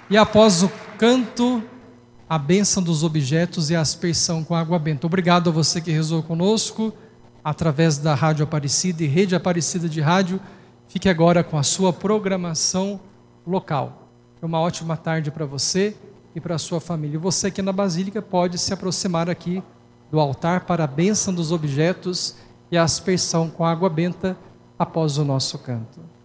E após o canto, a bênção dos objetos e a aspersão com água benta. Obrigado a você que rezou conosco, através da Rádio Aparecida e Rede Aparecida de Rádio. Fique agora com a sua programação local. Uma ótima tarde para você e para a sua família. Você aqui na Basílica pode se aproximar aqui do altar para a bênção dos objetos e a aspersão com água benta após o nosso canto.